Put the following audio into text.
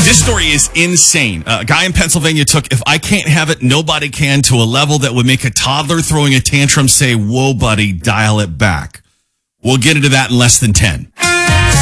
This story is insane. A guy in Pennsylvania took "if I can't have it, nobody can" to a level that would make a toddler throwing a tantrum say, "Whoa, buddy, dial it back." We'll get into that in less than 10.